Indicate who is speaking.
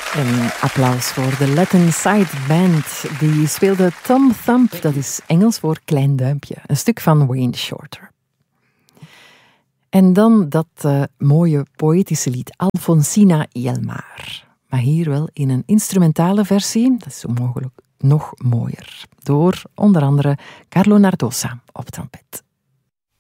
Speaker 1: Een applaus voor de Latin Side Band. Die speelde Thumb Thump, dat is Engels voor klein duimpje. Een stuk van Wayne Shorter. En dan dat mooie poëtische lied Alfonsina y el Mar. Maar hier wel in een instrumentale versie. Dat is zo mogelijk nog mooier. Door onder andere Carlo Nardosa op trompet.